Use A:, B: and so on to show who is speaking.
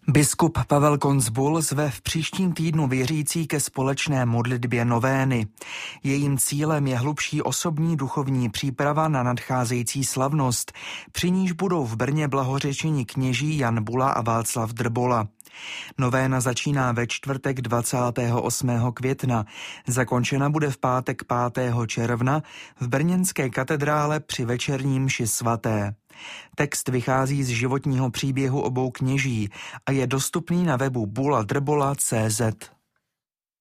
A: Biskup Pavel Koncbul zve v příštím týdnu věřící ke společné modlitbě novény. Jejím cílem je hlubší osobní duchovní příprava na nadcházející slavnost, při níž budou v Brně blahořečeni kněží Jan Bula a Václav Drbola. Novéna začíná ve čtvrtek 28. května, zakončena bude v pátek 5. června v brněnské katedrále při večerní mši svaté. Text vychází z životního příběhu obou kněží a je dostupný na webu buladrbola.cz.